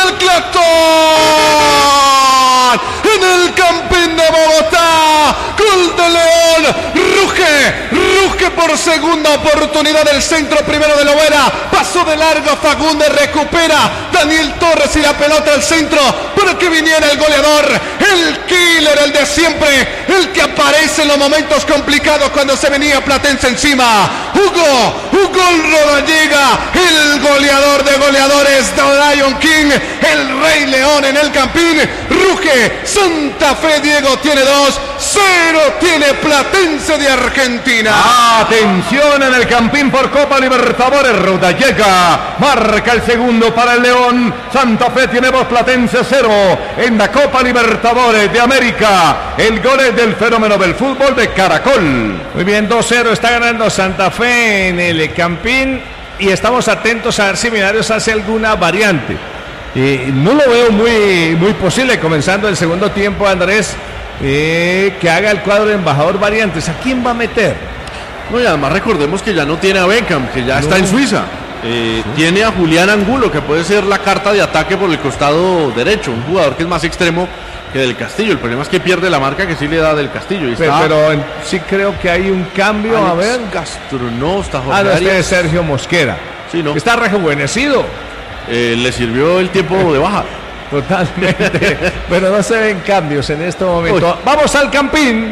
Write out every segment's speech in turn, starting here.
del Claxon en el Campín de Bogotá. Gol de León. Ruge por segunda oportunidad el centro primero de Lovera. Pasó de largo Fagundes, recupera Daniel Torres y la pelota al centro para que viniera el goleador, el killer, el de siempre, el que aparece en los momentos complicados cuando se venía Platense encima. Hugo Rodallega, el goleador de goleadores, The Lion King, el Rey León en el Campín. Ruge Santa Fe, Diego tiene 2-0, tiene Platense de Argentina. Atención en el Campín por Copa Libertadores. Rodallega marca el segundo para el León. Santa Fe tiene 2, Platense 0 en la Copa Libertadores de América. El gol es del fenómeno del fútbol de Caracol. Muy bien, 2-0 está ganando Santa Fe en el Campín y estamos atentos a ver si Millonarios hace alguna variante. No lo veo muy posible comenzando el segundo tiempo, Andrés, que haga el cuadro de embajador variantes. ¿A quién va a meter? No, y además recordemos que ya no tiene a Beckham, que ya está en Suiza. Tiene a Julián Angulo, que puede ser la carta de ataque por el costado derecho, un jugador que es más extremo que del Castillo. El problema es que pierde la marca que sí le da del Castillo. Y pero sí creo que hay un cambio. Alex a ver, Castro, no, está Jorge no, Arias. este es Sergio Mosquera. Sí, no. Está rejuvenecido. Le sirvió el tiempo de baja. Totalmente. Pero no se ven cambios en este momento. Uy. Vamos al Campín.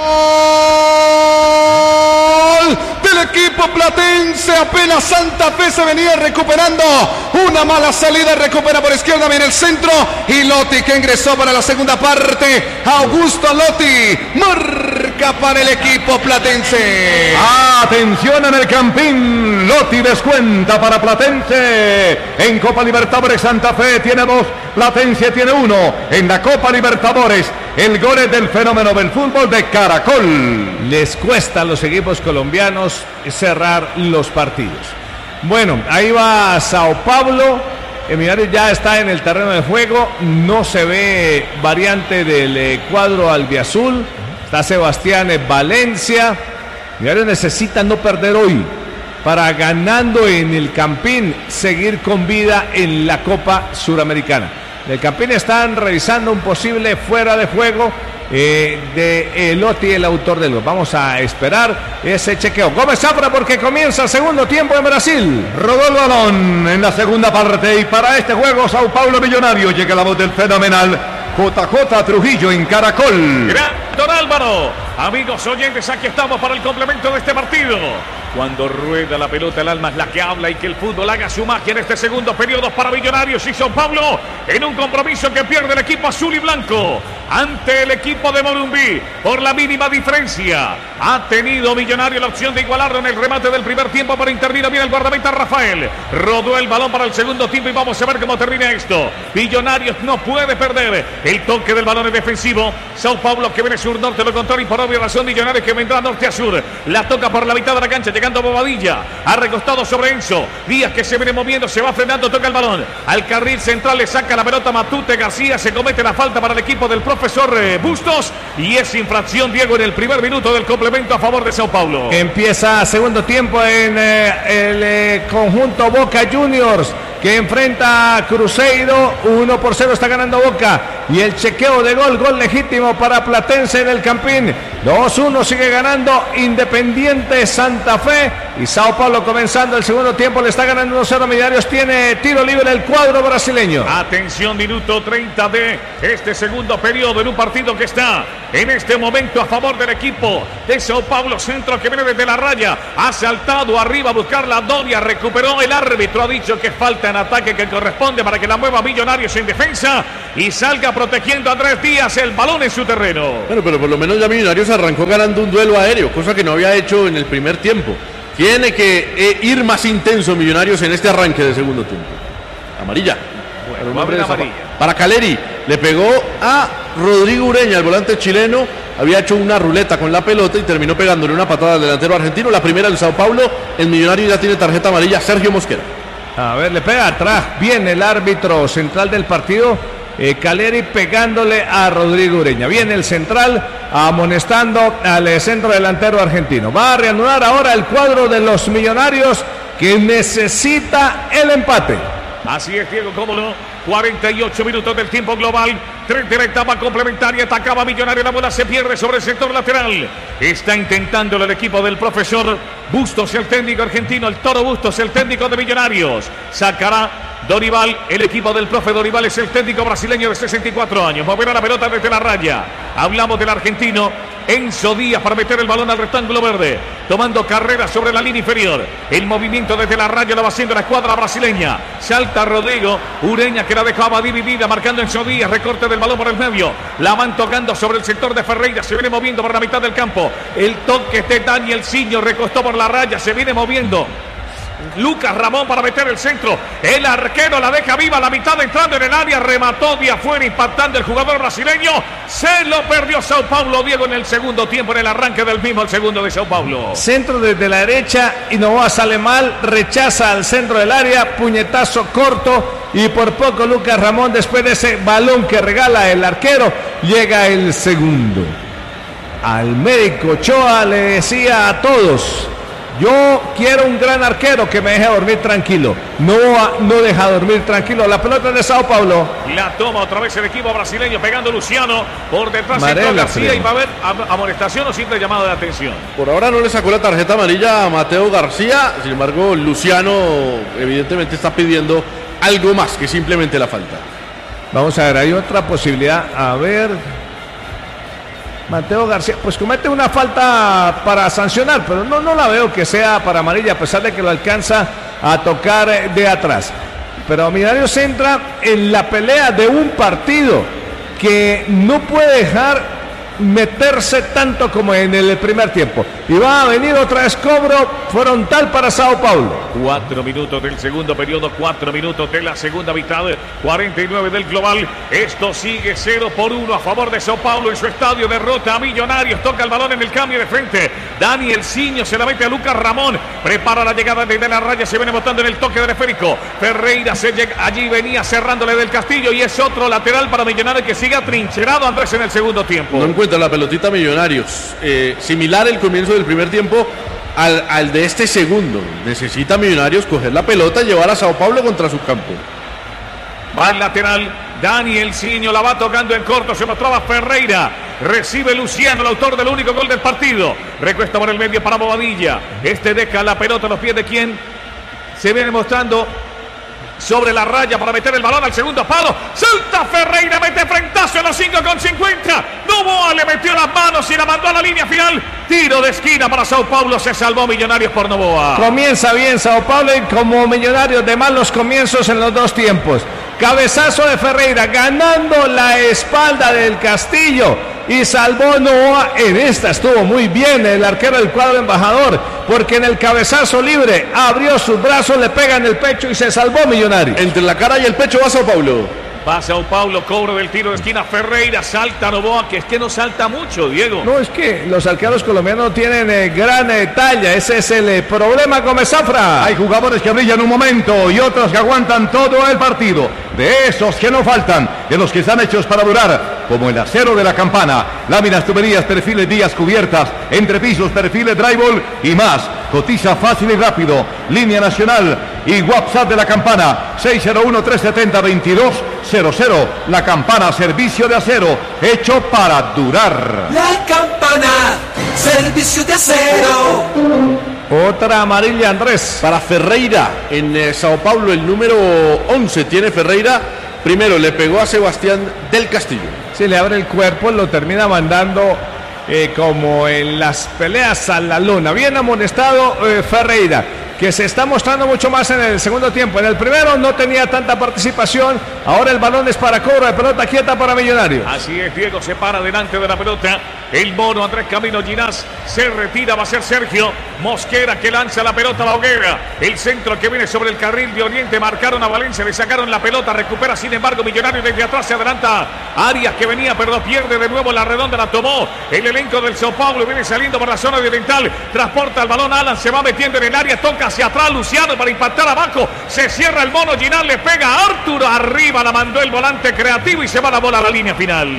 Gol del equipo platense. Apenas Santa Fe se venía recuperando. Una mala salida, recupera por izquierda, viene el centro. Y Lotti, que ingresó para la segunda parte. Augusto Lotti marca para el equipo platense. Atención en el Campín. Lotti descuenta para Platense. En Copa Libertadores Santa Fe tiene 2, Platense tiene 1. En la Copa Libertadores el gol es del fenómeno del fútbol de Caracol. Les cuesta a los equipos colombianos cerrar los partidos. Bueno, ahí va Sao Paulo. Millonarios ya está en el terreno de juego. No se ve variante del cuadro albiazul. Está Sebastián Valencia. Millonarios necesita no perder hoy para, ganando en el Campín, seguir con vida en la Copa Suramericana. En el Campín están revisando un posible fuera de juego de Lotti, el autor del gol. Vamos a esperar ese chequeo. Gómez Zafra, porque comienza el segundo tiempo en Brasil. Rodó el balón en la segunda parte y para este juego Sao Paulo Millonario llega la voz del fenomenal JJ Trujillo en Caracol. Gran Don Álvaro. Amigos oyentes, aquí estamos para el complemento de este partido. Cuando rueda la pelota, el alma es la que habla, y que el fútbol haga su magia en este segundo periodo para Millonarios y Sao Paulo, en un compromiso que pierde el equipo azul y blanco ante el equipo de Morumbí por la mínima diferencia. Ha tenido Millonarios la opción de igualarlo en el remate del primer tiempo, pero intervino bien el guardameta Rafael. Rodó el balón para el segundo tiempo y vamos a ver cómo termina esto. Millonarios no puede perder el toque del balón en defensivo. Sao Paulo, que viene sur-norte, lo contrario, y por obvia razón Millonarios, que vendrá norte a sur. La toca por la mitad de la cancha, llegando a Bobadilla, ha recostado sobre Enzo Díaz, que se viene moviendo, se va frenando, toca el balón al carril central, le saca la pelota Matute García, se comete la falta para el equipo del profesor Bustos, y es infracción, Diego, en el primer minuto del complemento a favor de Sao Paulo. Empieza segundo tiempo en el conjunto Boca Juniors, que enfrenta a Cruzeiro. 1-0 está ganando Boca, y el chequeo de gol legítimo para Platense en el Campín. 2-1 sigue ganando Independiente Santa Fe, y Sao Paulo comenzando el segundo tiempo le está ganando 1-0. Millonarios tiene tiro libre el cuadro brasileño. Atención, minuto 30 de este segundo periodo en un partido que está en este momento a favor del equipo de Sao Paulo. Centro que viene desde la raya, ha saltado arriba a buscar la Donia, recuperó, el árbitro ha dicho que falta en ataque que corresponde para que la mueva Millonarios en defensa y salga protegiendo a Andrés Díaz el balón en su terreno. Bueno, pero por lo menos ya Millonarios arrancó ganando un duelo aéreo, cosa que no había hecho en el primer tiempo. Tiene que ir más intenso Millonarios en este arranque de segundo tiempo. Amarilla. Bueno, amarilla. Para Caleri, le pegó a Rodrigo Ureña, el volante chileno. Había hecho una ruleta con la pelota y terminó pegándole una patada al delantero argentino. La primera del Sao Paulo. El Millonario ya tiene tarjeta amarilla, Sergio Mosquera. A ver, le pega atrás bien el árbitro central del partido, Caleri, pegándole a Rodrigo Ureña. Viene el central amonestando al centro delantero argentino. Va a reanudar ahora el cuadro de los Millonarios, que necesita el empate. Así es, Diego, cómo no. 48 minutos del tiempo global. 3 de la etapa complementaria. Atacaba Millonario. La bola se pierde sobre el sector lateral. Está intentándolo el equipo del profesor Bustos, el técnico argentino. El Toro Bustos, el técnico de Millonarios. Sacará Dorival. El equipo del profe Dorival es el técnico brasileño de 64 años. Moverá la pelota desde la raya. Hablamos del argentino Enzo Díaz para meter el balón al rectángulo verde, tomando carrera sobre la línea inferior. El movimiento desde la raya lo va haciendo la escuadra brasileña. Salta Rodrigo Ureña, que la dejaba dividida, marcando Enzo Díaz. Recorte del balón por el medio. La van tocando sobre el sector de Ferreira. Se viene moviendo por la mitad del campo. El toque de Daniel Siño recostó por la raya. Se viene moviendo Lucas Ramón para meter el centro. El arquero la deja viva a la mitad, entrando en el área. Remató de afuera, impactando el jugador brasileño. Se lo perdió Sao Paulo, Diego, en el segundo tiempo, en el arranque del mismo, el segundo de Sao Paulo. Centro desde la derecha y Novoa sale mal, rechaza al centro del área, puñetazo corto y por poco Lucas Ramón, después de ese balón que regala el arquero, llega el segundo. Al médico Ochoa le decía a todos: yo quiero un gran arquero que me deje dormir tranquilo. No deja dormir tranquilo. La pelota es de Sao Paulo. La toma otra vez el equipo brasileño, pegando Luciano. Por detrás Marela, García, y va a haber amonestación o simple llamado de atención. Por ahora no le sacó la tarjeta amarilla a Mateo García. Sin embargo, Luciano evidentemente está pidiendo algo más que simplemente la falta. Vamos a ver, hay otra posibilidad. A ver, Mateo García, pues comete una falta para sancionar, pero no la veo que sea para amarilla, a pesar de que lo alcanza a tocar de atrás. Pero Millonarios entra en la pelea de un partido que no puede dejar meterse tanto como en el primer tiempo. Y va a venir otra vez cobro frontal para Sao Paulo. 4 minutos del segundo periodo, 4 minutos de la segunda mitad, 49 del global. Esto sigue 0-1 a favor de Sao Paulo en su estadio. Derrota a Millonarios, toca el balón en el cambio de frente. Daniel Siño se la mete a Lucas Ramón, prepara la llegada desde la raya, se viene botando en el toque del esférico. Ferreira allí venía cerrándole del Castillo, y es otro lateral para Millonarios que sigue atrincherado, Andrés, en el segundo tiempo. No encuentra la pelotita Millonarios. Similar el comienzo del primer tiempo al de este segundo. Necesita Millonarios coger la pelota y llevar a Sao Paulo contra su campo. Va el lateral, Daniel Siño la va tocando en corto, se mostraba Ferreira. Recibe Luciano, el autor del único gol del partido. Recuesta por el medio para Bobadilla. Este deja la pelota a los pies de quien se viene mostrando sobre la raya para meter el balón al segundo palo. Salta Ferreira, mete frentazo en los 5,50. Novoa le metió las manos y la mandó a la línea final. Tiro de esquina para Sao Paulo. Se salvó Millonarios por Novoa. Comienza bien Sao Paulo, y como Millonarios de malos comienzos en los dos tiempos. Cabezazo de Ferreira, ganando la espalda del Castillo, y salvó Novoa. En esta estuvo muy bien el arquero del cuadro embajador, porque en el cabezazo libre abrió sus brazos, le pega en el pecho y se salvó Millonarios. Entre la cara y el pecho va Sao Paulo. Va Sao Paulo, cobro del tiro de esquina. Ferreira, salta Novoa, que es que no salta mucho, Diego. No, es que los arqueros colombianos tienen gran talla. Ese es el problema, Gómez Zafra. Hay jugadores que brillan un momento y otros que aguantan todo el partido. De esos que no faltan, de los que están hechos para durar, como el acero de la Campana, láminas, tuberías, perfiles, vías cubiertas, entrepisos, perfiles, drywall y más. Cotiza fácil y rápido. Línea nacional y WhatsApp de la Campana, 601-370-2200. La Campana, servicio de acero, hecho para durar. La Campana, servicio de acero. Otra amarilla, Andrés. Para Ferreira, en Sao Paulo, el número 11 tiene Ferreira. Primero le pegó a Sebastián del Castillo. Si le abre el cuerpo, lo termina mandando como en las peleas a la luna. Bien amonestado Ferreira, que se está mostrando mucho más en el segundo tiempo. En el primero no tenía tanta participación. Ahora el balón es para cobro de pelota quieta para Millonarios. Así es, Diego se para delante de la pelota. El mono Andrés Camino Ginás se retira, va a ser Sergio Mosquera que lanza la pelota a la hoguera. El centro que viene sobre el carril de Oriente, marcaron a Valencia, le sacaron la pelota, recupera sin embargo Millonarios desde atrás, se adelanta Arias que venía, pero pierde de nuevo la redonda, la tomó el elenco del Sao Paulo, viene saliendo por la zona de oriental, transporta el balón, Alan se va metiendo en el área, toca hacia atrás Luciano para impactar abajo, se cierra el mono, Ginás le pega a Arturo, arriba la mandó el volante creativo y se va la bola a la línea final.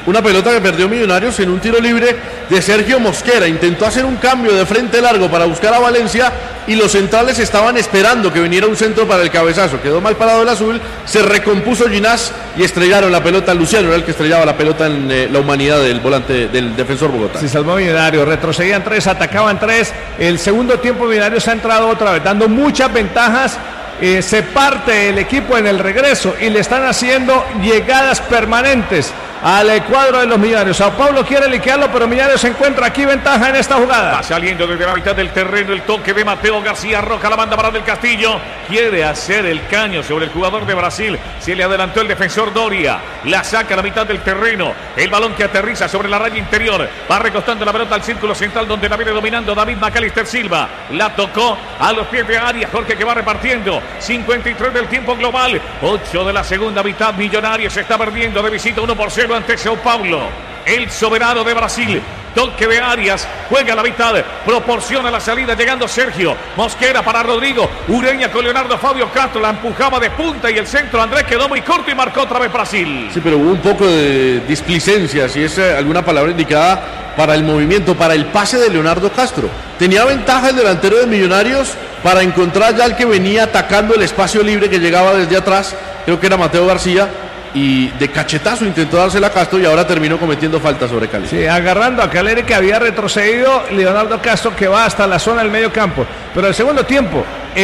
Una pelota que perdió Millonarios en un tiro libre de Sergio Mosquera. Intentó hacer un cambio de frente largo para buscar a Valencia y los centrales estaban esperando que viniera un centro para el cabezazo. Quedó mal parado el azul, se recompuso Ginás y estrellaron la pelota. Luciano era el que estrellaba la pelota en la humanidad del volante del defensor Bogotá. Se salvó Millonarios, retrocedían 3, atacaban 3. El segundo tiempo Millonarios ha entrado otra vez, dando muchas ventajas. Se parte el equipo en el regreso y le están haciendo llegadas permanentes al cuadro de los Millonarios. Sao Paulo quiere liquearlo, pero Millonarios se encuentra aquí ventaja en esta jugada. Va saliendo desde la mitad del terreno el toque de Mateo García Roca, la banda para del Castillo. Quiere hacer el caño sobre el jugador de Brasil. Se le adelantó el defensor Doria. La saca a la mitad del terreno. El balón que aterriza sobre la raya interior. Va recostando la pelota al círculo central donde la viene dominando David Macalister Silva. La tocó a los pies de Arias. Jorge que va repartiendo. 53 del tiempo global. 8 de la segunda mitad. Millonarios se está perdiendo de visita 1-0 ante Sao Paulo. El soberano de Brasil. Toque de Arias, juega a la mitad, proporciona la salida, llegando Sergio Mosquera para Rodrigo Ureña con Leonardo Fabio Castro, la empujaba de punta y el centro Andrés quedó muy corto y marcó otra vez Brasil. Sí, pero hubo un poco de displicencia, si es alguna palabra indicada, para el movimiento, para el pase de Leonardo Castro. Tenía ventaja el delantero de Millonarios para encontrar ya al que venía atacando el espacio libre que llegaba desde atrás, creo que era Mateo García, y de cachetazo intentó dársela a Castro y ahora terminó cometiendo falta sobre Caleri. Sí, agarrando a Caleri que había retrocedido, Leonardo Castro que va hasta la zona del medio campo. Pero el segundo tiempo,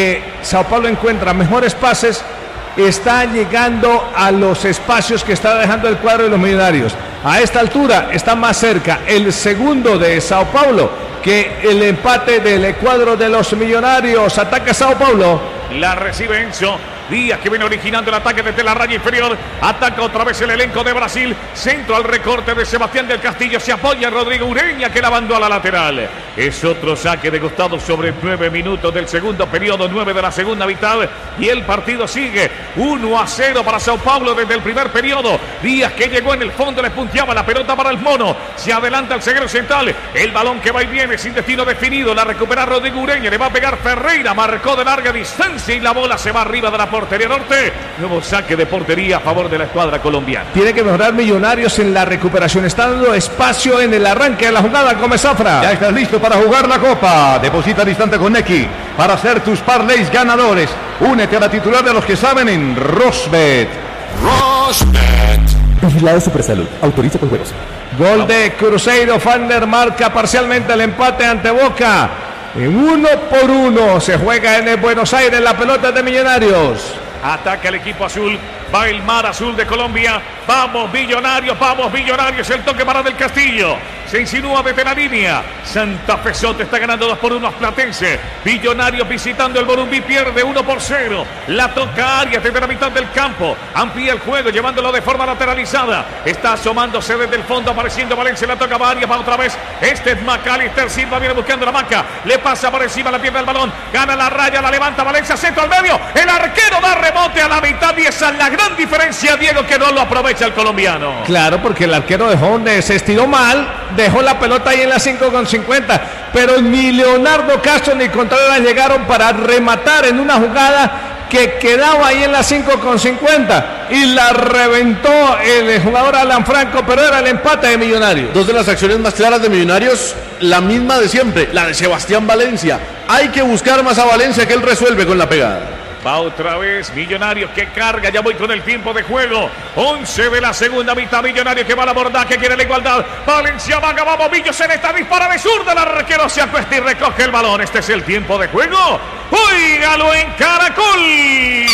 Sao Paulo encuentra mejores pases, está llegando a los espacios que está dejando el cuadro de los Millonarios. A esta altura está más cerca el segundo de Sao Paulo que el empate del cuadro de los Millonarios. Ataca Sao Paulo. La recibe Enzo Díaz que viene originando el ataque desde la raya inferior. Ataca otra vez el elenco de Brasil. Centro al recorte de Sebastián del Castillo. Se apoya Rodrigo Ureña que la mandó a la lateral. Es otro saque de costado sobre 9 minutos del segundo periodo, 9 de la segunda mitad. Y el partido sigue 1-0 para Sao Paulo desde el primer periodo. Díaz que llegó en el fondo, le punteaba la pelota para el mono. Se adelanta el zaguero central. El balón que va y viene sin destino definido. La recupera Rodrigo Ureña. Le va a pegar Ferreira. Marcó de larga distancia y la bola se va arriba de la portería norte. Nuevo saque de portería a favor de la escuadra colombiana. Tiene que mejorar Millonarios en la recuperación. Está dando espacio en el arranque de la jugada. Gómez Zafra. Ya estás listo para jugar la Copa. Deposita al instante con Nequi para hacer tus parlays ganadores. Únete a la titular de los que saben en Rosbet. Vigilado Supersalud. Autoriza con juegos. Gol de Cruzeiro. Fander marca parcialmente el empate ante Boca. En 1-1 se juega en el Buenos Aires la pelota de Millonarios. Ataca el equipo azul. Va el mar azul de Colombia. Vamos Millonarios, vamos Millonarios. El toque para del Castillo. Se insinúa desde la línea. Santa Fe Soto está ganando 2-1 a Platense. Millonarios visitando el Borumbí pierde 1-0. La toca Arias desde la mitad del campo. Amplía el juego llevándolo de forma lateralizada. Está asomándose desde el fondo apareciendo Valencia. La toca Arias, va otra vez. Este es Macalister Silva, viene buscando la marca. Le pasa por encima, la pierde el balón. Gana la raya, la levanta Valencia, centro al medio. El arquero da rebote a la mitad y esa es la gran diferencia, Diego, que no lo aprovecha el colombiano. Claro, porque el arquero se estiró mal, dejó la pelota ahí en la 5,50, pero ni Leonardo Castro ni Contreras llegaron para rematar en una jugada que quedaba ahí en la 5,50 y la reventó el jugador Alan Franco, pero era el empate de Millonarios. Dos de las acciones más claras de Millonarios, la misma de siempre, la de Sebastián Valencia. Hay que buscar más a Valencia, que él resuelve con la pegada. Va otra vez Millonarios que carga, ya voy con el tiempo de juego. 11 de la segunda mitad, Millonarios que va al abordaje, quiere la igualdad. Valencia, vaga, vamos, Millos en esta dispara de zurda, el arquero se acuesta y recoge el balón. Este es el tiempo de juego. ¡Óigalo en Caracol!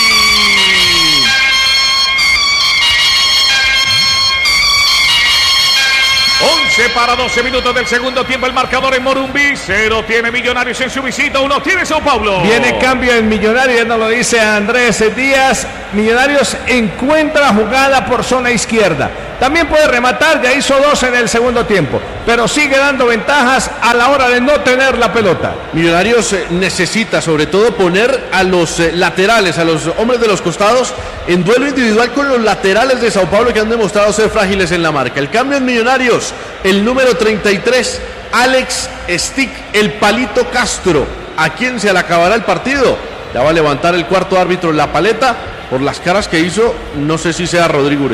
11 para 12 minutos del segundo tiempo. El marcador en Morumbí. 0 tiene Millonarios en su visita. 1 tiene Sao Paulo. Viene cambio en Millonarios, nos lo dice Andrés Díaz. Millonarios encuentra jugada por zona izquierda. También puede rematar, ya hizo 2 en el segundo tiempo, pero sigue dando ventajas a la hora de no tener la pelota. Millonarios necesita sobre todo poner a los laterales, a los hombres de los costados en duelo individual con los laterales de Sao Paulo, que han demostrado ser frágiles en la marca. El cambio en Millonarios, el número 33, Alex Stick, el Palito Castro. ¿A quién se le acabará el partido? Ya va a levantar el cuarto árbitro la paleta por las caras que hizo. No sé si sea Rodrigo Ureña.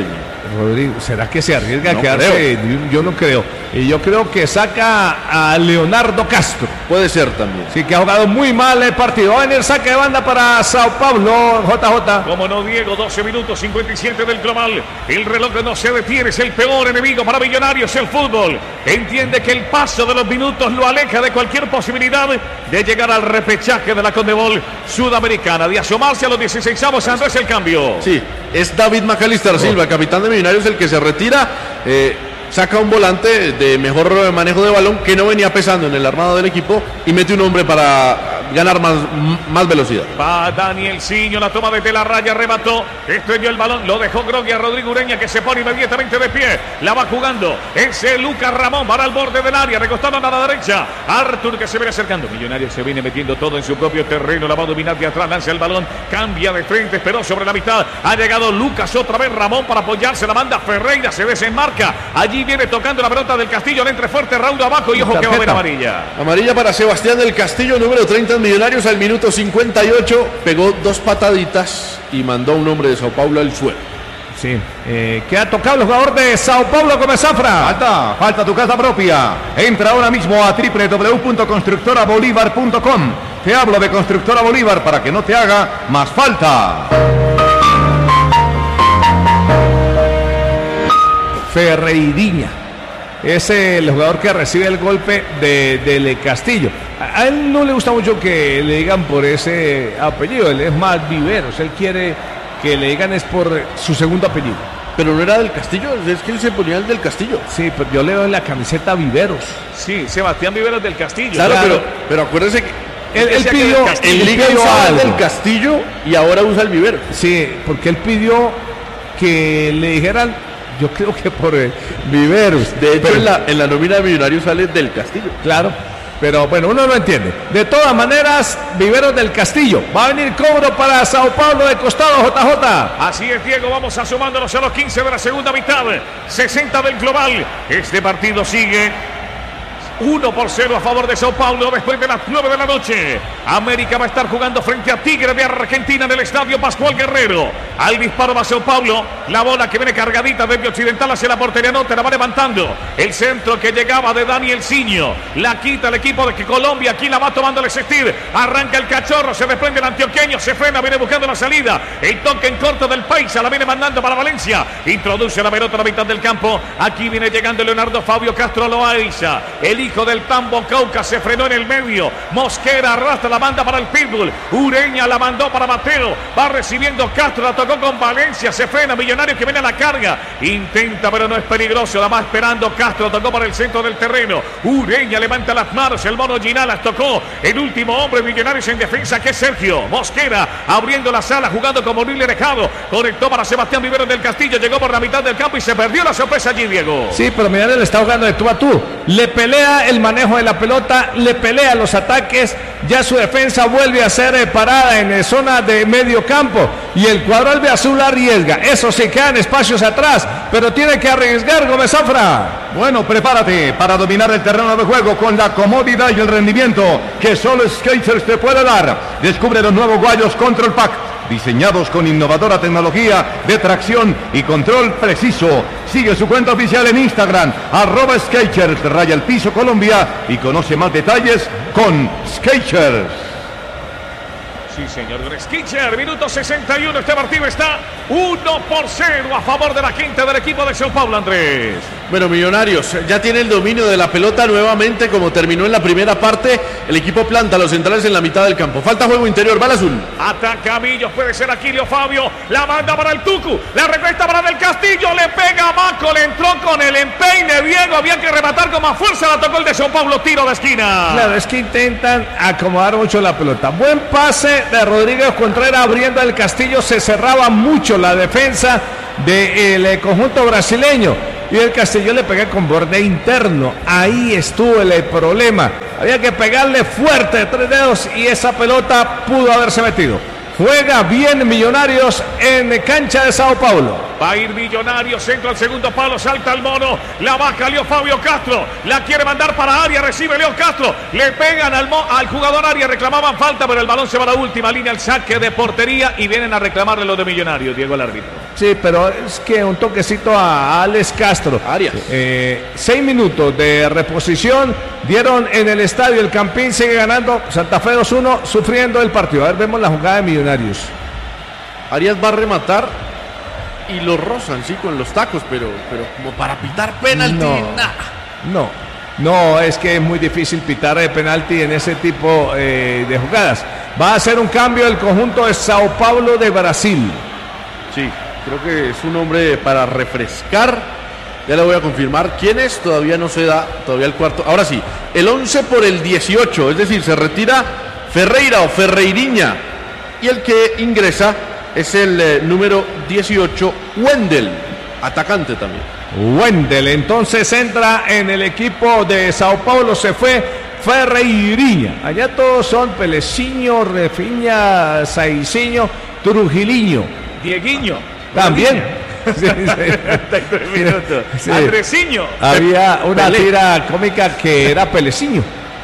Rodrigo, ¿será que se arriesga a No quedarse? Yo no creo. Y yo creo que saca a Leonardo Castro. Puede ser también. Sí, que ha jugado muy mal el partido. Va a venir saque de banda para Sao Paulo, JJ. Como no, Diego, 12 minutos 57 del global. El reloj no se detiene, es el peor enemigo para Millonarios, el fútbol. Entiende que el paso de los minutos lo aleja de cualquier posibilidad de llegar al repechaje de la Conmebol Sudamericana, de asomarse a los 16avos. Andrés, el cambio. Sí, es David Macalister Silva, capitán de Millonarios, el que se retira. Saca un volante de mejor manejo de balón que no venía pesando en el armado del equipo y mete un hombre para ganar más velocidad. Va Daniel Ciño, la toma desde la raya, remató, estrelló el balón, lo dejó Grogui a Rodrigo Ureña, que se pone inmediatamente de pie, la va jugando, ese Lucas Ramón para el borde del área, recostado a la derecha, Artur, que se viene acercando, Millonarios se viene metiendo todo en su propio terreno, la va a dominar de atrás, lanza el balón, cambia de frente, esperó sobre la mitad, ha llegado Lucas otra vez, Ramón para apoyarse, la manda Ferreira, se desenmarca, allí viene tocando la pelota del Castillo, le entre fuerte, Raúl abajo y ojo que va a haber amarilla. Amarilla para Sebastián del Castillo, número 30 en Millonarios, al minuto 58, pegó 2 pataditas y mandó a un hombre de Sao Paulo al suelo. Sí, ¿qué ha tocado el jugador de Sao Paulo Gómez Zafra? Falta tu casa propia. Entra ahora mismo a www.constructorabolívar.com. Te hablo de Constructora Bolívar para que no te haga más falta. Ferreiriña es el jugador que recibe el golpe del Castillo. A él no le gusta mucho que le digan por ese apellido, él es más Viveros, él quiere que le digan es por su segundo apellido. Pero no era del Castillo, es que él se ponía el del Castillo. Sí, pero yo leo en la camiseta Viveros. Sí, Sebastián Viveros del Castillo. Claro. Pero acuérdense que él pidió el Liga usaba el del Castillo y ahora usa el Vivero. Sí, porque él pidió que le dijeran, yo creo que por Viveros. De hecho, en la nómina de Millonarios sale del Castillo. Claro, pero bueno, uno no entiende. De todas maneras, Viveros del Castillo. Va a venir cobro para Sao Paulo de costado, JJ. Así es, Diego, vamos asomándonos a los 15 de la segunda mitad. 60 del global. Este partido sigue 1-0 a favor de Sao Paulo después de las 9 de la noche. América va a estar jugando frente a Tigre de Argentina en el estadio Pascual Guerrero. Al disparo va Sao Paulo. La bola que viene cargadita desde Occidental hacia la portería norte, la va levantando. El centro que llegaba de Daniel Ciño. La quita el equipo de que Colombia. Aquí la va tomando el Existir. Arranca el cachorro, se desprende el antioqueño. Se frena, viene buscando la salida. El toque en corto del Paisa, la viene mandando para Valencia. Introduce la pelota a la mitad del campo. Aquí viene llegando Leonardo Fabio Castro Loaiza. El hijo del Tambo Cauca se frenó en el medio. Mosquera arrastra la banda para el Pitbull. Ureña la mandó para Mateo. Va recibiendo Castro, la tocó con Valencia. Se frena Millonario que viene a la carga. Intenta, pero no es peligroso. La va esperando Castro. Tocó para el centro del terreno. Ureña levanta las manos. El mono Ginalas tocó. El último hombre Millonarios en defensa, que es Sergio Mosquera. Abriendo la sala, jugando como libre alejado. Conectó para Sebastián Viveros del Castillo. Llegó por la mitad del campo y se perdió la sorpresa allí, Diego. Sí, pero Millonarios le está jugando de tú a tú. Le pelea el manejo de la pelota, le pelea los ataques, ya su defensa vuelve a ser parada en zona de medio campo y el cuadro albiazul arriesga, eso sí, quedan espacios atrás, pero tiene que arriesgar Gómez Zafra. Bueno, prepárate para dominar el terreno de juego con la comodidad y el rendimiento que solo Skechers te puede dar. Descubre los nuevos Guayos Control Pack, diseñados con innovadora tecnología de tracción y control preciso. Sigue su cuenta oficial en Instagram, @Skechers_Colombia, y conoce más detalles con Skechers. Sí, señor Skechers, minuto 61, este partido está 1-0 a favor de la gente del equipo de Sao Paulo, Andrés. Bueno, Millonarios ya tiene el dominio de la pelota nuevamente, como terminó en la primera parte. El equipo planta a los centrales en la mitad del campo. Falta juego interior, va el azul. Ataca Millos, puede ser Aquilio Fabio. La manda para el Tucu, la recuesta para Del Castillo. Le pega a Maco, le entró con el empeine. Diego, había que rematar con más fuerza. La tocó el de Sao Paulo, tiro de esquina. Claro, es que intentan acomodar mucho la pelota. Buen pase de Rodríguez Contreras abriendo el Castillo. Se cerraba mucho la defensa del conjunto brasileño. Y el Castillo le pega con borde interno. Ahí estuvo el problema. Había que pegarle fuerte de 3 dedos y esa pelota pudo haberse metido. Juega bien Millonarios en cancha de Sao Paulo. Va a ir Millonarios, centro al segundo palo, salta el mono, la baja Leo Fabio Castro, la quiere mandar para Arias, recibe Leo Castro, le pegan al jugador Arias, reclamaban falta, pero el balón se va a la última línea, el saque de portería y vienen a reclamarle los de Millonarios, Diego el árbitro. Sí, pero es que un toquecito a Alex Castro. Arias. 6 minutos de reposición dieron en el estadio. El Campín sigue ganando. Santa Fe 2-1, sufriendo el partido. A ver, vemos la jugada de Millonarios. Arias va a rematar y lo rozan, sí, con los tacos, pero como para pitar penalti, No, es que es muy difícil pitar de penalti en ese tipo de jugadas. Va a hacer un cambio el conjunto de Sao Paulo de Brasil. Sí, creo que es un hombre para refrescar. Ya le voy a confirmar quién es, todavía no se da, todavía el cuarto. Ahora sí, el 11 por el 18, es decir, se retira Ferreira o Ferreiriña. Y el que ingresa es el número 18, Wendel, atacante también. Wendel, entonces entra en el equipo de Sao Paulo, se fue Ferreiriña. Allá todos son Peleciño, Refiña, Saicinho, Trujiliño. Dieguiño. También. Sí. 33 minutos. Sí. Andresiño. Había una tira cómica que era Peleciño.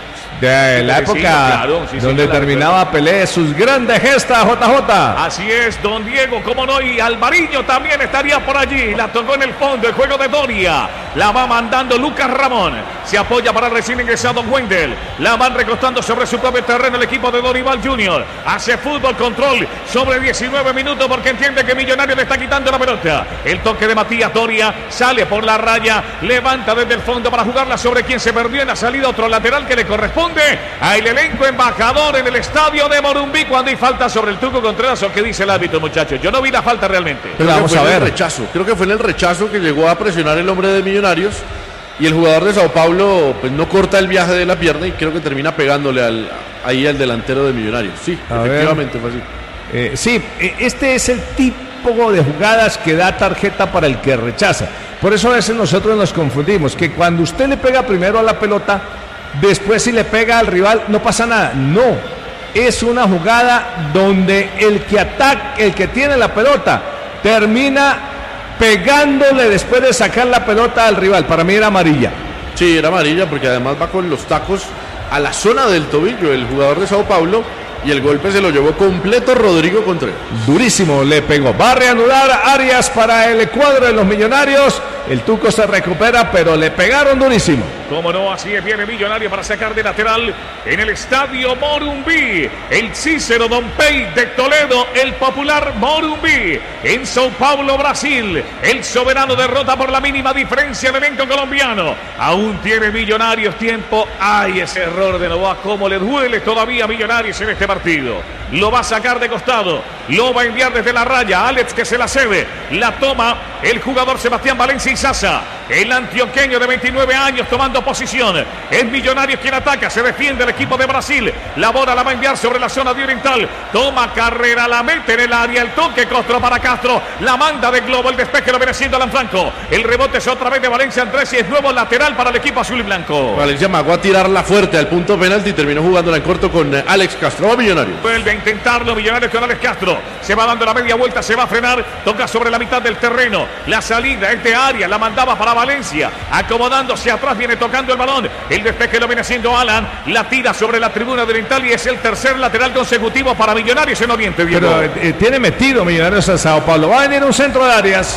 De la Peleciño, época claro, sí, donde señor, terminaba Pelé sus grandes gestas, JJ. Así es, don Diego, cómo no, y Alvariño también estaría por allí. La tocó en el fondo, el juego de Doria. La va mandando Lucas Ramón. Se apoya para el recién ingresado Wendel. La van recostando sobre su propio terreno el equipo de Dorival Junior. Hace fútbol control sobre 19 minutos porque entiende que Millonario le está quitando la pelota. El toque de Matías Doria sale por la raya, levanta desde el fondo para jugarla sobre quien se perdió en la salida, otro lateral que le corresponde al elenco embajador en el estadio de Morumbí cuando hay falta sobre el Tuco Contreras. ¿O qué dice el árbitro, muchachos? Yo no vi la falta realmente. Pero vamos a ver. Creo que fue en el rechazo que llegó a presionar el hombre de Millonarios y el jugador de Sao Paulo pues no corta el viaje de la pierna y creo que termina pegándole ahí al delantero de Millonarios. Sí, efectivamente fue así. Sí, este es el tipo de jugadas que da tarjeta para el que rechaza. Por eso a veces nosotros nos confundimos, que cuando usted le pega primero a la pelota, después si le pega al rival no pasa nada. No, es una jugada donde el que ataca, el que tiene la pelota, termina pegándole después de sacar la pelota al rival. Para mí era amarilla. Sí, era amarilla porque además va con los tacos a la zona del tobillo el jugador de Sao Paulo y el golpe se lo llevó completo Rodrigo Contreras. Durísimo le pegó. Va a reanudar Arias para el cuadro de los Millonarios. El Tuco se recupera, pero le pegaron durísimo. Como no, así es, viene Millonario para sacar de lateral en el estadio Morumbí. El Cícero Dompey de Toledo, el popular Morumbí. En Sao Paulo, Brasil, el soberano derrota por la mínima diferencia el elenco colombiano. Aún tiene Millonarios tiempo. Ay, ese error de Novoa, cómo le duele todavía a Millonarios en este partido. Lo va a sacar de costado, lo va a enviar desde la raya. Alex que se la cede, la toma el jugador Sebastián Valencia Izaza, el antioqueño de 29 años tomando posición. Es Millonarios quien ataca, se defiende el equipo de Brasil. La bola la va a enviar sobre la zona de oriental, toma carrera, la mete en el área, el toque Castro para Castro, la manda de globo, el despeje lo viene haciendo Alan Franco. El rebote es otra vez de Valencia Andrés y es nuevo lateral para el equipo azul y blanco. Valencia magó a tirarla fuerte al punto penalti y terminó jugándola en corto con Alex Castro. Va Millonarios. Vuelve a intentarlo Millonarios con Alex Castro. Se va dando la media vuelta, se va a frenar, toca sobre la mitad del terreno. La salida es de área, la mandaba para Valencia, acomodándose atrás, viene tocando el balón. El despeje lo viene haciendo Alan, la tira sobre la tribuna de oriental y es el tercer lateral consecutivo para Millonarios en Oriente. Diego. Pero tiene metido Millonarios a Sao Paulo. Va a venir un centro de Arias.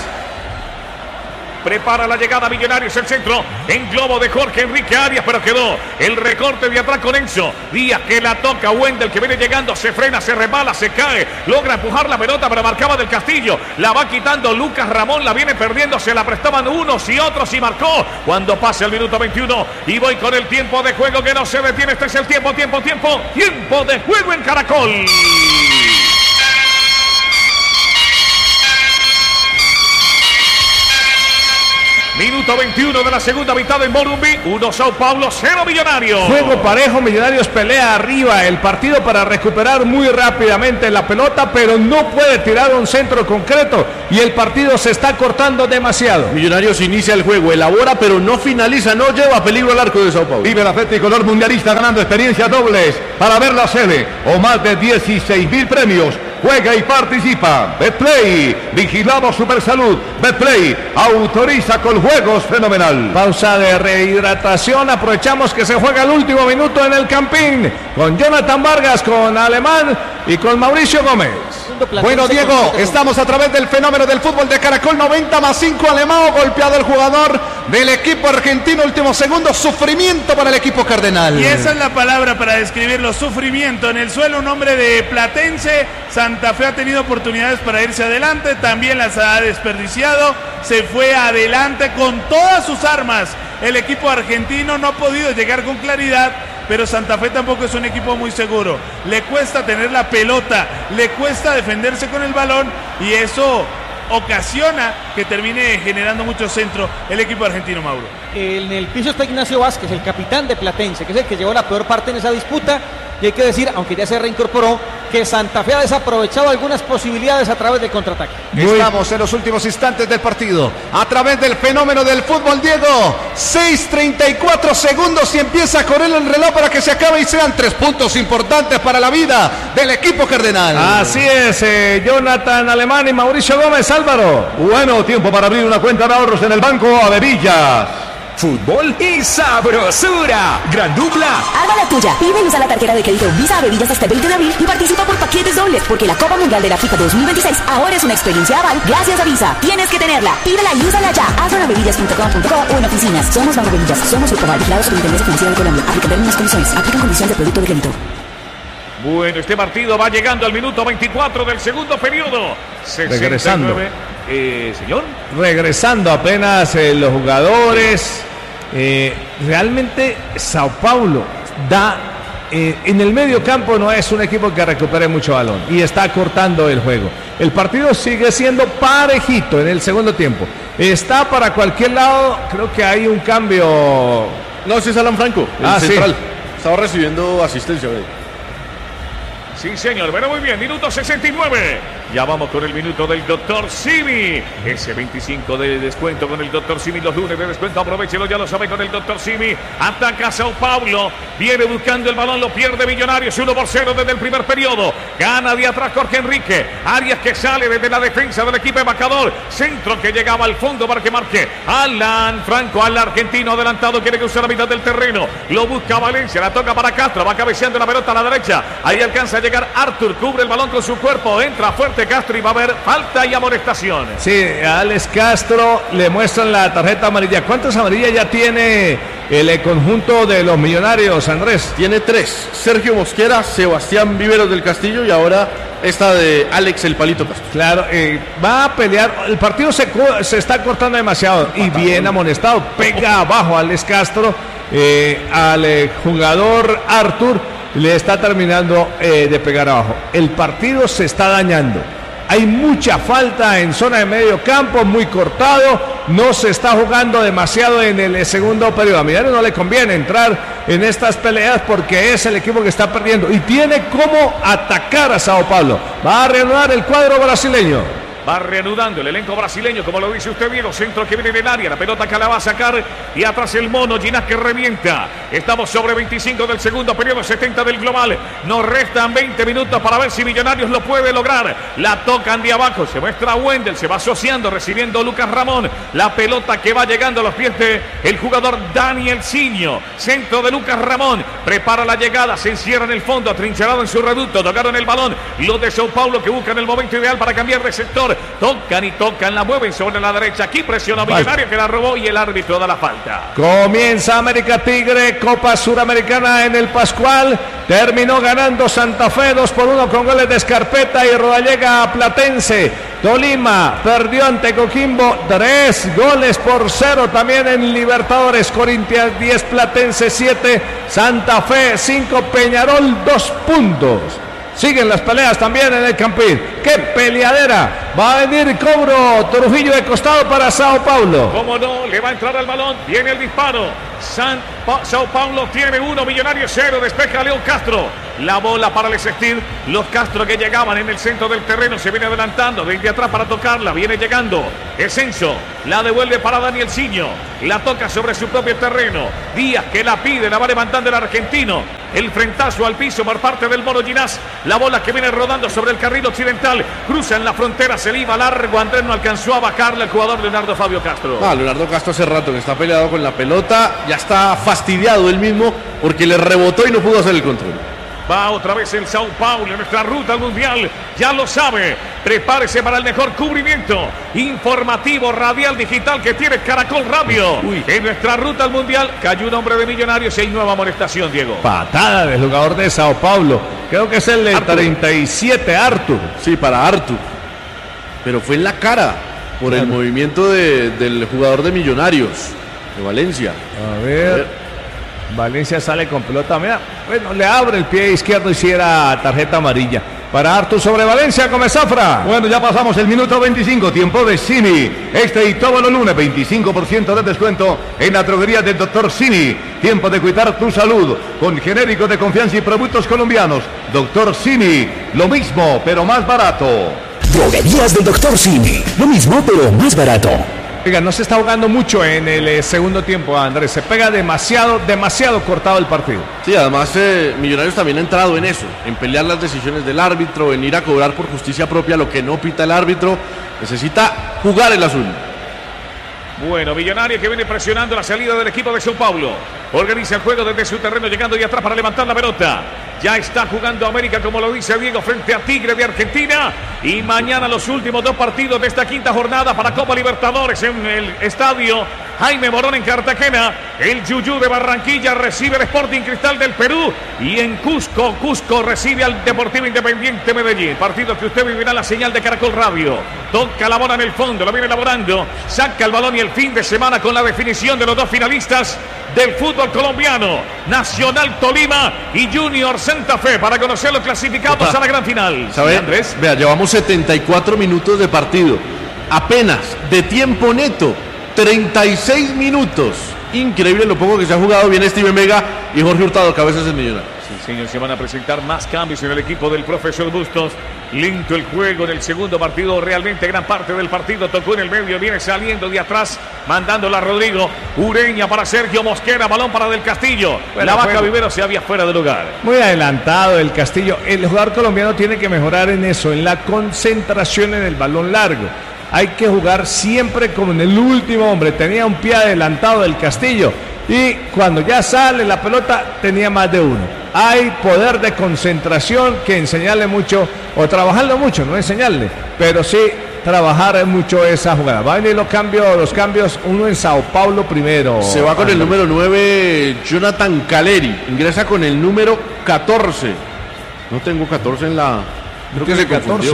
Prepara la llegada Millonarios, el centro en globo de Jorge Enrique Arias, pero quedó el recorte de atrás con Enzo Díaz que la toca. Wendel que viene llegando, se frena, se resbala, se cae, logra empujar la pelota, pero marcaba del Castillo, la va quitando Lucas Ramón, la viene perdiendo, se la prestaban unos y otros y marcó cuando pasa el minuto 21 y voy con el tiempo de juego que no se detiene. Este es el tiempo de juego en Caracol. Minuto 21 de la segunda mitad en Morumbí. 1 Sao Paulo, 0 Millonarios. Juego parejo, Millonarios pelea arriba el partido para recuperar muy rápidamente la pelota, pero no puede tirar un centro concreto y el partido se está cortando demasiado. Millonarios inicia el juego, elabora pero no finaliza, no lleva peligro al arco de Sao Paulo. Vive el Atlético color mundialista ganando experiencias dobles para ver la sede o más de 16.000 premios. Juega y participa. Betplay, vigilamos Supersalud. Betplay autoriza con juegos fenomenal. Pausa de rehidratación. Aprovechamos que se juega el último minuto en el Campín con Jonathan Vargas, con Alemán y con Mauricio Gómez. haciendo Platense. Bueno, Diego, estamos a través del fenómeno del fútbol de Caracol, 90+5 Alemão, golpeado el jugador del equipo argentino, último segundo, sufrimiento para el equipo cardenal. Y esa es la palabra para describirlo, sufrimiento. En el suelo un hombre de Platense, Santa Fe ha tenido oportunidades para irse adelante, también las ha desperdiciado, se fue adelante con todas sus armas. El equipo argentino no ha podido llegar con claridad, pero Santa Fe tampoco es un equipo muy seguro. Le cuesta tener la pelota, le cuesta defenderse con el balón y eso ocasiona que termine generando mucho centro el equipo argentino, Mauro. En el piso está Ignacio Vázquez, el capitán de Platense, que es el que llevó la peor parte en esa disputa. Y hay que decir, aunque ya se reincorporó, que Santa Fe ha desaprovechado algunas posibilidades a través del contraataque. Estamos en los últimos instantes del partido. A través del fenómeno del fútbol, Diego. 6:34 segundos y empieza a correr el reloj para que se acabe y sean 3 puntos importantes para la vida del equipo cardenal. Así es, Jonathan Alemán y Mauricio Gómez. Álvaro. Bueno, tiempo para abrir una cuenta de ahorros en el Banco Avevillas. Fútbol y sabrosura. Gran dupla. Haga la tuya. Pide y usa la tarjeta de crédito Visa Avevillas hasta el 20 de abril y participa por paquetes dobles, porque la Copa Mundial de la FIFA 2026 ahora es una experiencia aval gracias a Visa. Tienes que tenerla. Pídela y úsala ya. Hazlo en avevillas.com.co o en oficinas. Somos Banco Avevillas. Somos Grupo Aval, vigilados por Intendencia Financiera de Colombia. Aplican términos y condiciones. Aplican condiciones de producto de crédito. Bueno, este partido va llegando al minuto 24 del segundo periodo. 69. Regresando. Señor. Regresando apenas los jugadores. Realmente Sao Paulo da en el medio campo, no es un equipo que recupere mucho balón y está cortando el juego. El partido sigue siendo parejito en el segundo tiempo. Está para cualquier lado. Creo que hay un cambio. No, sí es Alan Franco, el central. Sí. Estaba recibiendo asistencia. Sí, señor, pero muy bien, minuto 69. Ya vamos con el minuto del Dr. Simi. Ese 25 de descuento con el Dr. Simi. Los lunes de descuento, aprovechelo, ya lo sabe, con el Dr. Simi. Ataca Sao Paulo. Viene buscando el balón, lo pierde Millonarios. 1-0 desde el primer periodo. Gana de atrás Jorge Enrique. Arias que sale desde la defensa del equipo embajador. Centro que llegaba al fondo para que marque Alan Franco, al argentino adelantado. Quiere que use la mitad del terreno. Lo busca Valencia, la toca para Castro. Va cabeceando la pelota a la derecha. Ahí alcanza a llegar Arthur, cubre el balón con su cuerpo, entra fuerte Castro y va a haber falta y amonestación. Sí, a Alex Castro le muestran la tarjeta amarilla. ¿Cuántas amarillas ya tiene el conjunto de los Millonarios, Andrés? Tiene 3. Sergio Mosquera, Sebastián Viveros del Castillo y ahora esta de Alex El Palito Castro. Claro, va a pelear. El partido se está cortando demasiado y bien amonestado. Pega abajo a Alex Castro, al jugador Arthur. Le está terminando de pegar abajo. El partido se está dañando. Hay mucha falta en zona de medio campo, muy cortado. No se está jugando demasiado en el segundo periodo. A Millonarios no le conviene entrar en estas peleas porque es el equipo que está perdiendo y tiene cómo atacar a Sao Paulo. Va a reanudar el cuadro brasileño. Va reanudando el elenco brasileño, como lo dice usted, Diego. Centro que viene del área, la pelota que la va a sacar y atrás el mono Ginás que revienta. Estamos sobre 25 del segundo periodo, 70 del global. Nos restan 20 minutos para ver si Millonarios lo puede lograr. La tocan de abajo, se muestra Wendel, se va asociando, recibiendo Lucas Ramón. La pelota que va llegando a los pies del jugador Daniel Ciño. Centro de Lucas Ramón, prepara la llegada, se encierra en el fondo, atrincherado en su reducto, tocaron el balón. Los de Sao Paulo que buscan el momento ideal para cambiar de sector. Tocan y tocan, la mueven sobre la derecha. Aquí presiona Millonario que la robó y el árbitro da la falta. Comienza América Tigre, Copa Suramericana en el Pascual. Terminó ganando Santa Fe 2-1 con goles de Scarpetta y Rodallega Platense. Tolima perdió ante Coquimbo 3-0 también en Libertadores. Corinthians 10, Platense 7, Santa Fe 5, Peñarol 2 puntos. Siguen las peleas también en el Campín. ¡Qué peleadera! Va a venir cobro Trujillo de costado para Sao Paulo. ¿Cómo no? Le va a entrar al balón. Viene el disparo. Sao Paulo tiene 1, Millonarios 0. Despeja León Castro. La bola para el Sestir. Los Castro que llegaban en el centro del terreno. Se viene adelantando desde atrás para tocarla. Viene llegando Esenso. La devuelve para Daniel Ciño. La toca sobre su propio terreno. Díaz que la pide. La va levantando el argentino. El frentazo al piso por parte del Mono Ginás. La bola que viene rodando sobre el carril occidental. Cruza en la frontera. Se le iba largo. Andrés no alcanzó a bajarle el jugador Leonardo Fabio Castro. Leonardo Castro hace rato que está peleado con la pelota. Ya está fastidiado él mismo porque le rebotó y no pudo hacer el control. Va otra vez el Sao Paulo, nuestra ruta al Mundial. Ya lo sabe. Prepárese para el mejor cubrimiento informativo, radial, digital que tiene Caracol Radio. En nuestra ruta al Mundial cayó un hombre de Millonarios y hay nueva amonestación, Diego. Patada del jugador de Sao Paulo. Creo que es el de 37, Artur. Sí, para Artur. Pero fue en la cara por el movimiento del jugador de Millonarios, de Valencia. A ver. Valencia sale con pelota, mira, bueno, le abre el pie izquierdo y si era tarjeta amarilla. Para Artur sobre Valencia, come Zafra. Bueno, ya pasamos el minuto 25, tiempo de Cini. Este y todos los lunes, 25% de descuento en la droguería del Dr. Cini. Tiempo de cuidar tu salud con genéricos de confianza y productos colombianos. Dr. Cini, lo mismo, pero más barato. Droguerías del Dr. Cini. Lo mismo, pero más barato. Oiga, no se está jugando mucho en el segundo tiempo, Andrés. Se pega demasiado cortado el partido. Sí, además Millonarios también ha entrado en eso, en pelear las decisiones del árbitro, en ir a cobrar por justicia propia lo que no pita el árbitro. Necesita jugar el azul. Bueno, Millonarios que viene presionando la salida del equipo de Sao Paulo. Organiza el juego desde su terreno, llegando de atrás para levantar la pelota. Ya está jugando América, como lo dice Diego, frente a Tigre de Argentina. Y mañana los últimos 2 partidos de esta quinta jornada para Copa Libertadores en el estadio Jaime Morón en Cartagena. El Yuyú de Barranquilla recibe el Sporting Cristal del Perú. Y en Cusco recibe al Deportivo Independiente Medellín. Partido que usted vivirá la señal de Caracol Radio. Toca la bola en el fondo, la viene elaborando. Saca el balón y el fin de semana con la definición de los 2 finalistas del fútbol colombiano. Nacional Tolima y Junior Santa Fe para conocer los clasificados a la gran final. ¿Sabe, Andrés? Vea, llevamos 74 minutos de partido. Apenas de tiempo neto, 36 minutos. Increíble lo poco que se ha jugado. Bien Steven Vega y Jorge Hurtado, cabezas del Millonario. Sí, señor, se van a presentar más cambios en el equipo del profesor Bustos. Lento el juego en el segundo partido. Realmente gran parte del partido tocó en el medio. Viene saliendo de atrás, mandándola a Rodrigo. Ureña para Sergio Mosquera. Balón para Del Castillo. La Vaca Vivero se había fuera de lugar. Muy adelantado el Castillo. El jugador colombiano tiene que mejorar en eso, en la concentración en el balón largo. Hay que jugar siempre como en el último hombre. Tenía un pie adelantado del Castillo. Y cuando ya sale la pelota, tenía más de uno. Hay poder de concentración que enseñarle mucho, o trabajarlo mucho, no enseñarle, pero sí trabajar mucho esa jugada. Va a venir los cambios, uno en Sao Paulo primero. Se va con el número 9, Jonathan Caleri. Ingresa con el número 14. No tengo 14 en la... Creo que se confundió.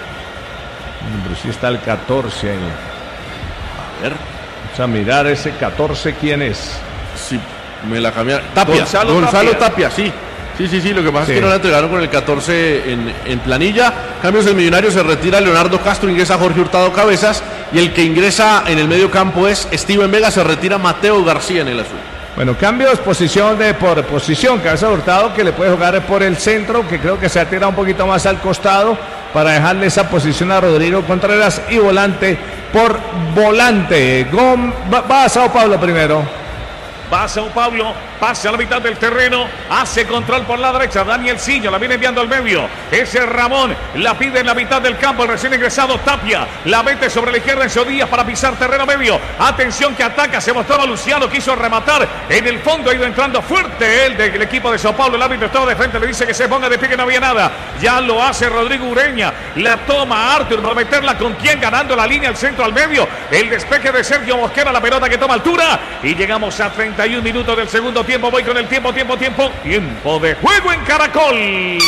Pero sí está el 14 ahí. A ver. Vamos a mirar ese 14, ¿quién es? Sí, me la cambiaron. Tapia, Gonzalo Tapia, sí. Sí, lo que pasa es que no la entregaron con el 14 en planilla. Cambios del Millonario, se retira Leonardo Castro, ingresa Jorge Hurtado Cabezas. Y el que ingresa en el medio campo es Steven Vega, se retira Mateo García en el azul. Bueno, cambios por posición. Cabeza Hurtado que le puede jugar por el centro, que creo que se atira un poquito más al costado para dejarle esa posición a Rodrigo Contreras, y volante por volante. Va a Sao Paulo primero. Va a Sao Paulo, pasa a la mitad del terreno, hace control por la derecha, Daniel Ciño, la viene enviando al medio, ese Ramón, la pide en la mitad del campo, el recién ingresado Tapia, la mete sobre la izquierda en Díaz para pisar terreno medio, atención que ataca, se mostraba Luciano, quiso rematar, en el fondo ha ido entrando fuerte él del equipo de Sao Paulo, el árbitro estaba de frente, le dice que se ponga de pie, que no había nada, ya lo hace Rodrigo Ureña, la toma Artur para meterla con quien, ganando la línea al centro al medio, el despeje de Sergio Mosquera, la pelota que toma altura, y llegamos a 31 minutos del segundo tiempo. Voy con el tiempo de juego en Caracol.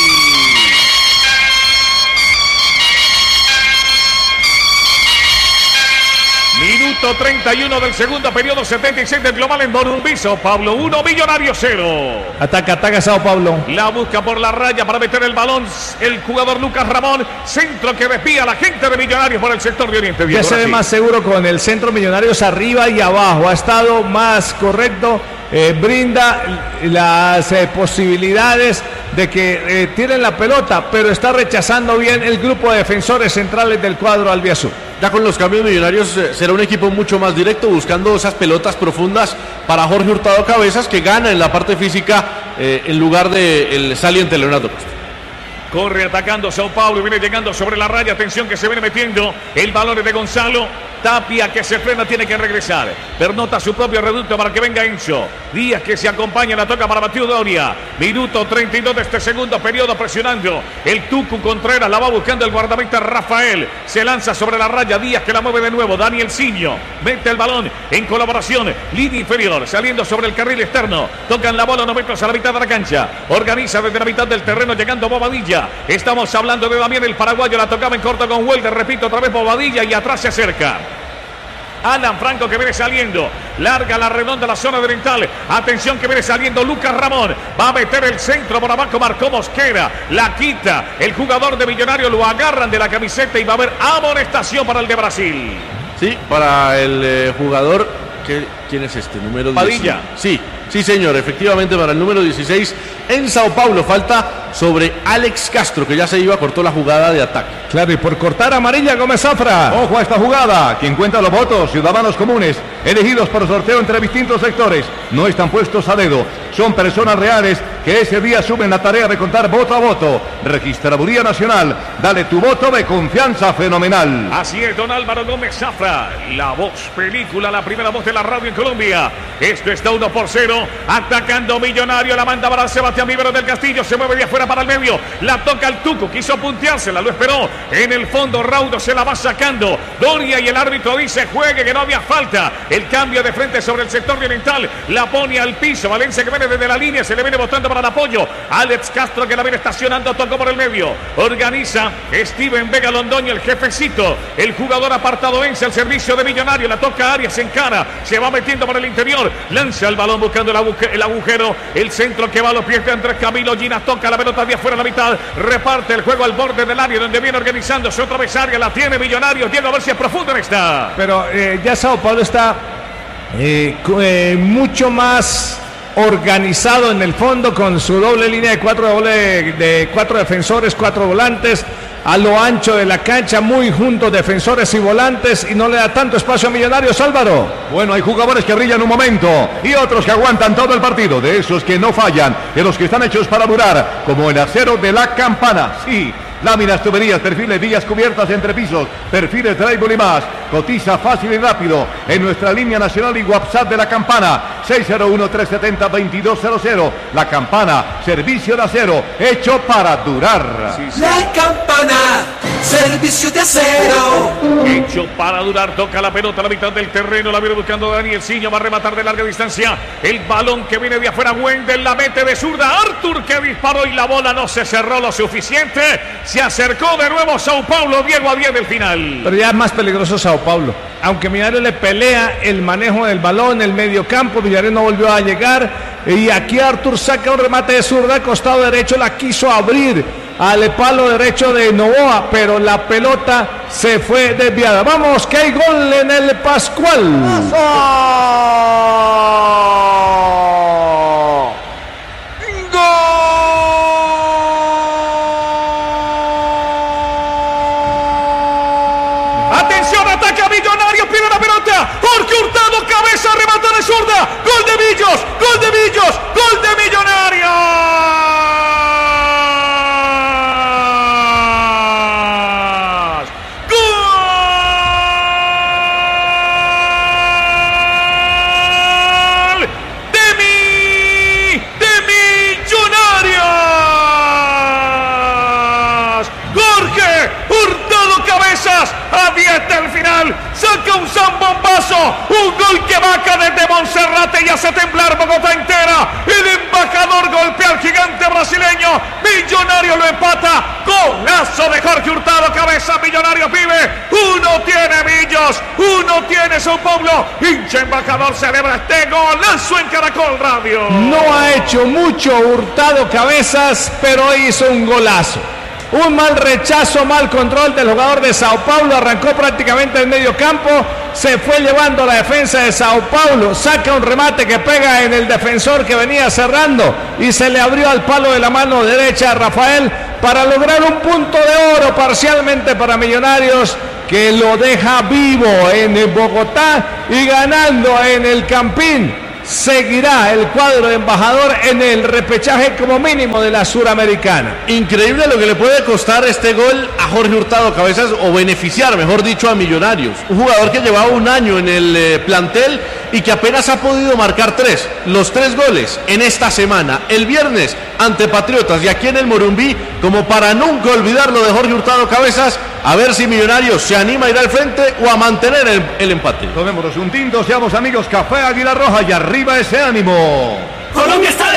Minuto 31 del segundo periodo, 76 del global en Morumbi. Sao Paulo 1, Millonarios 0. Ataca Sao Paulo. La busca por la raya para meter el balón el jugador Lucas Ramón. Centro que desvía a la gente de Millonarios por el sector de Oriente. Ya se ve más seguro con el centro Millonarios arriba y abajo. Ha estado más correcto. Brinda las posibilidades de que tiren la pelota, pero está rechazando bien el grupo de defensores centrales del cuadro albiazul. Ya con los cambios Millonarios será un equipo mucho más directo, buscando esas pelotas profundas para Jorge Hurtado Cabezas, que gana en la parte física en lugar del saliente Leonardo Castro. Corre atacando Sao Paulo y viene llegando sobre la raya. Atención que se viene metiendo. El balón es de Gonzalo. Tapia que se frena, tiene que regresar. Pernota su propio reducto para que venga Enzo. Díaz que se acompaña, la toca para Mateo Doria. Minuto 32 de este segundo periodo, presionando. El Tucu Contreras la va buscando el guardameta Rafael. Se lanza sobre la raya, Díaz que la mueve de nuevo. Daniel Ciño mete el balón en colaboración. Línea inferior, saliendo sobre el carril externo. Tocan la bola 1 metros a la mitad de la cancha. Organiza desde la mitad del terreno, llegando Bobadilla. Estamos hablando de Damián el paraguayo, la tocaba en corto con Welder. Repito otra vez Bobadilla y atrás se acerca Alan Franco que viene saliendo, larga la redonda la zona oriental, atención que viene saliendo Lucas Ramón, va a meter el centro por abajo, marcó Mosquera, la quita el jugador de Millonario, lo agarran de la camiseta y va a haber amonestación para el de Brasil. Sí, para el jugador, ¿quién es este? Número 10. Padilla. Sí señor, efectivamente para el número 16 en Sao Paulo, falta sobre Alex Castro, que ya se iba, cortó la jugada de ataque. Claro, y por cortar amarilla Gómez Zafra. Ojo a esta jugada, quien cuenta los votos, ciudadanos comunes, elegidos por sorteo entre distintos sectores, no están puestos a dedo, son personas reales que ese día asumen la tarea de contar voto a voto. Registraduría Nacional, dale tu voto de confianza fenomenal. Así es, don Álvaro Gómez Zafra, la voz película, la primera voz de la radio en Colombia. Esto está 1-0, atacando Millonario, la manda para Sebastián Vivero del Castillo, se mueve de afuera para el medio, la toca el Tuco, quiso punteársela, lo esperó, en el fondo Raudo se la va sacando, Doria y el árbitro dice juegue, que no había falta, el cambio de frente sobre el sector oriental, la pone al piso, Valencia que viene desde la línea, se le viene botando para el apoyo, Alex Castro que la viene estacionando, tocó por el medio, organiza Steven Vega Londoño, el jefecito, el jugador apartado vence al servicio de Millonario, la toca Arias en cara, se va metiendo por el interior, lanza el balón buscando el agujero, el centro que va a los pies de Andrés Camilo, Ginas toca la pelota de afuera a la mitad, reparte el juego al borde del área donde viene organizándose otra vez área, la tiene Millonario, Diego a ver si es profundo en esta. Pero ya Sao Paulo está mucho más organizado en el fondo con su doble línea de cuatro defensores, 4 volantes a lo ancho de la cancha, muy juntos defensores y volantes, y no le da tanto espacio a Millonarios. Álvaro. Bueno, hay jugadores que brillan un momento y otros que aguantan todo el partido, de esos que no fallan, de los que están hechos para durar, como el acero de la Campana. Sí, láminas, tuberías, perfiles, vías cubiertas entre pisos, perfiles, drywall y más. Cotiza fácil y rápido en nuestra línea nacional y WhatsApp de la Campana, 601-370-2200. La Campana, servicio de acero, hecho para durar. Sí. La Campana, servicio de acero. Hecho para durar, toca la pelota a la mitad del terreno, la viene buscando Daniel Ciño, va a rematar de larga distancia. El balón que viene de afuera, Wendel la mete de zurda, Arthur que disparó y la bola no se cerró lo suficiente. Se acercó de nuevo Sao Paulo, Diego a 10 del final. Pero ya es más peligroso Sao Paulo. Aunque Millonarios le pelea el manejo del balón, el medio campo, Millonarios no volvió a llegar. Y aquí Arthur saca un remate de zurda, costado derecho, la quiso abrir al palo derecho de Novoa, pero la pelota se fue desviada. Vamos, que hay gol en el Pascual. Jorge Hurtado, cabeza, remata de zurda, gol de Millos, gol de Millos, gol de Millonarios. Gol de Millonarios. Jorge Hurtado, cabezas, avienta el final, saca un zambombazo, un gol que vaca desde Monserrate y hace temblar Bogotá entera. El embajador golpea al gigante brasileño, Millonario lo empata, golazo de Jorge Hurtado, cabeza, Millonario pibe, uno tiene Millos, uno tiene Sao Paulo, hincha embajador celebra este golazo en Caracol Radio. No ha hecho mucho Hurtado cabezas, pero hizo un golazo. Un mal rechazo, mal control del jugador de Sao Paulo, arrancó prácticamente en medio campo, se fue llevando la defensa de Sao Paulo, saca un remate que pega en el defensor que venía cerrando y se le abrió al palo de la mano derecha a Rafael para lograr un punto de oro parcialmente para Millonarios, que lo deja vivo en Bogotá y ganando en el Campín. seguirá el cuadro de Embajador en el repechaje como mínimo de la Suramericana. Increíble lo que le puede costar este gol a Jorge Hurtado Cabezas, o beneficiar, mejor dicho, a Millonarios. Un jugador que llevaba un año en el plantel y que apenas ha podido marcar los 3 goles en esta semana. El viernes ante Patriotas y aquí en el Morumbí, como para nunca olvidar lo de Jorge Hurtado Cabezas. A ver si Millonarios se anima a ir al frente o a mantener el empate. Tomémonos un tinto, seamos amigos. Café Águila Roja y arriba ese ánimo. Colombia está de